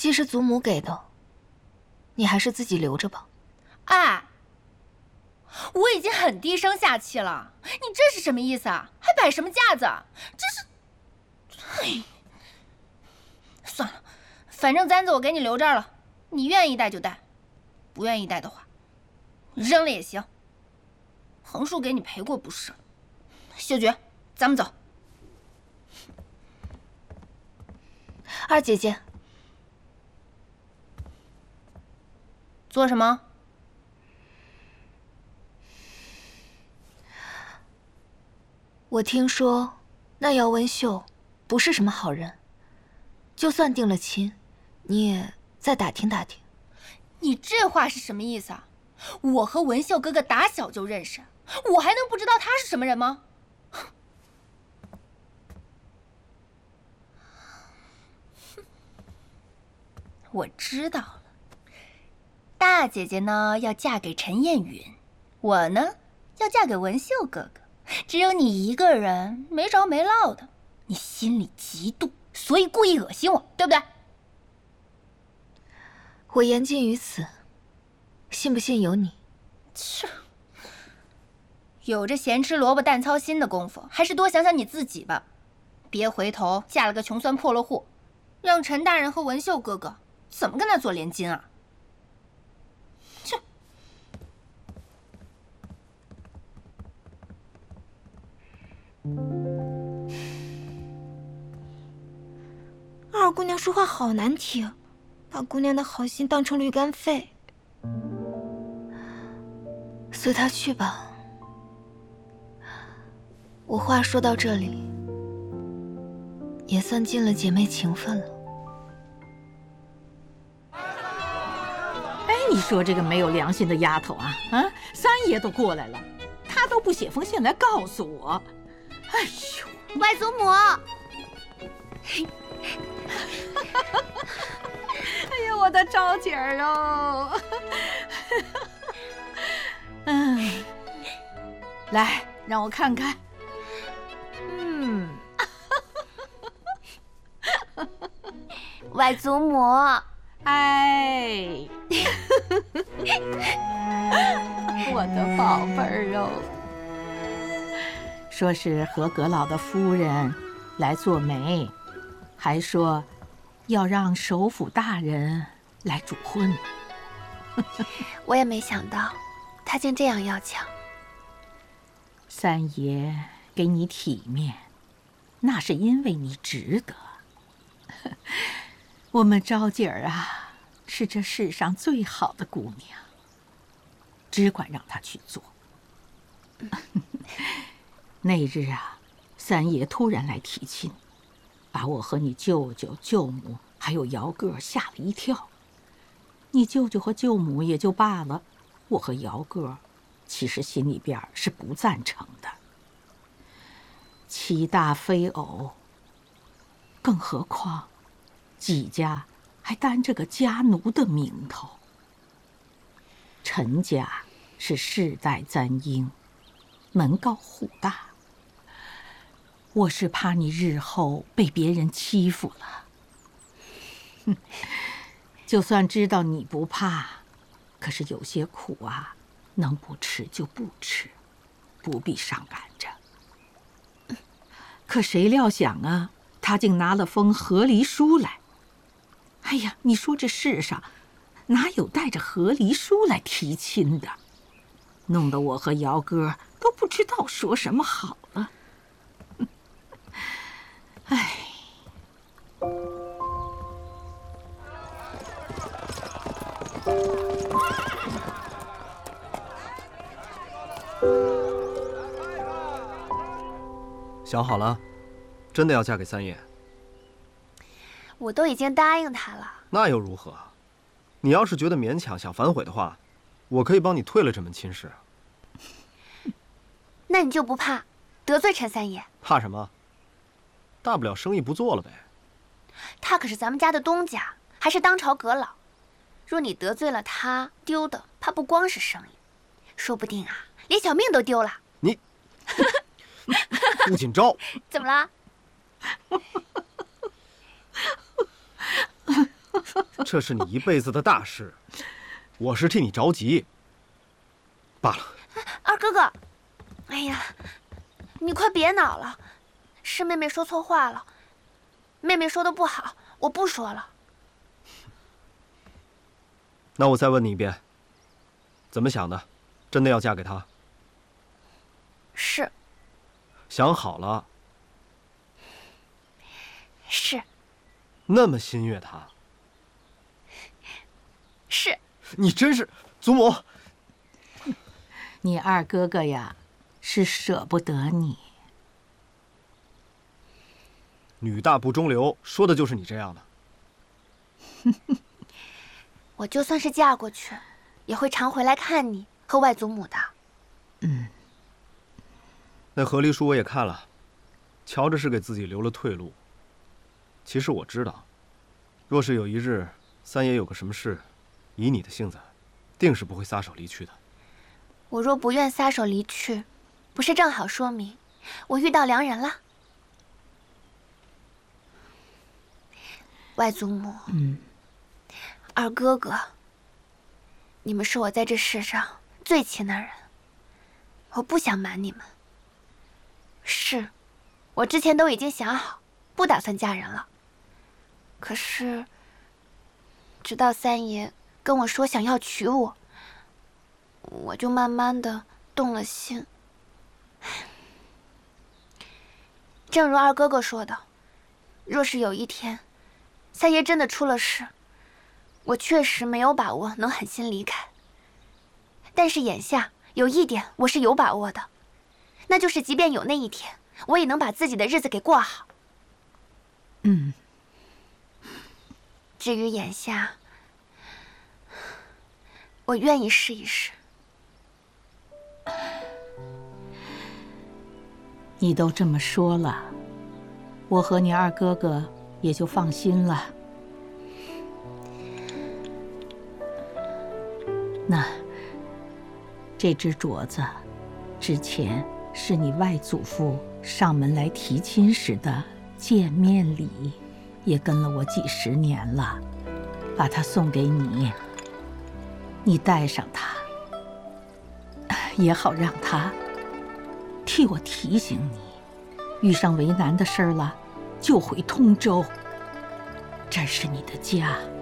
既是祖母给的，你还是自己留着吧。 哎，我已经很低声下气了，你这是什么意思啊？还摆什么架子？这是……哎，算了，反正簪子我给你留这儿了，你愿意戴就戴，不愿意戴的话，扔了也行。横竖给你赔过不是？秀菊，咱们走。 二姐姐， 做什么？ 我听说那姚文秀不是什么好人，就算定了亲，你也再打听打听。 你这话是什么意思啊？我和文秀哥哥打小就认识，我还能不知道他是什么人吗？我知道了，大姐姐呢要嫁给陈燕云，我呢要嫁给文秀哥哥，只有你一个人没着没落的，你心里嫉妒，所以故意恶心我，对不对？ 我言尽于此，信不信由你。 切，有着闲吃萝卜淡操心的功夫，还是多想想你自己吧，别回头嫁了个穷酸破落户，让陈大人和文秀哥哥怎么跟他做连襟啊？切！ 二姑娘说话好难听，把姑娘的好心当成驴肝肺。 随他去吧。我话说到这里，也算尽了姐妹情分了。 哎，你说这个没有良心的丫头啊！三爷都过来了，他都不写封信来告诉我。哎呦， 外祖母！ 哎呦，我的招姐儿哦！来，让我看看。 外祖母， 哎，我的宝贝儿哦，说是和阁老的夫人来做媒，还说要让首府大人来主婚。 我也没想到，他竟这样要强。 三爷给你体面，那是因为你值得。我们招姐儿啊，是这世上最好的姑娘，只管让她去做。那日啊，三爷突然来提亲，把我和你舅舅、舅母还有姚哥吓了一跳。你舅舅和舅母也就罢了，我和姚哥其实心里边是不赞成的。七大非偶，更何况季家还担着个家奴的名头。陈家是世代簪缨，门高户大，我是怕你日后被别人欺负了。就算知道你不怕，可是有些苦啊，能不吃就不吃，不必伤感着。可谁料想啊，他竟拿了封和离书来。哎呀，你说这世上哪有带着和离书来提亲的？弄得我和姚哥都不知道说什么好了。哎。 想好了，真的要嫁给三爷？ 我都已经答应他了。 那又如何？你要是觉得勉强想反悔的话，我可以帮你退了这门亲事。 那你就不怕得罪陈三爷？ 怕什么？大不了生意不做了呗。 他可是咱们家的东家，还是当朝阁老。若你得罪了他，丢的怕不光是生意，说不定啊，连小命都丢了。 你顾锦昭， 怎么了？ 这是你一辈子的大事，我是替你着急罢了。 二哥哥，哎呀，你快别恼了，是妹妹说错话了，妹妹说的不好，我不说了。 那我再问你一遍，怎么想的？真的要嫁给他？ 是。 想好了？ 是。 那么心悦他？ 是。 你真是祖母。 你二哥哥呀，是舍不得你。 女大不中留，说的就是你这样的。 我就算是嫁过去，也会常回来看你和外祖母的。 那和离书我也看了，瞧着是给自己留了退路。其实我知道，若是有一日三爷有个什么事，以你的性子，定是不会撒手离去的。 我若不愿撒手离去，不是正好说明我遇到良人了？外祖母，二哥哥，你们是我在这世上最亲的人，我不想瞒你们。是，我之前都已经想好，不打算嫁人了。可是，直到三爷跟我说想要娶我，我就慢慢的动了心。正如二哥哥说的，若是有一天，三爷真的出了事，我确实没有把握能狠心离开。但是眼下有一点我是有把握的，那就是即便有那一天，我也能把自己的日子给过好。至于眼下，我愿意试一试。 你都这么说了，我和你二哥哥也就放心了。那这只镯子，之前是你外祖父上门来提亲时的见面礼，也跟了我几十年了，把它送给你，你戴上它，也好让它替我提醒你，遇上为难的事儿了，就回通州，这是你的家。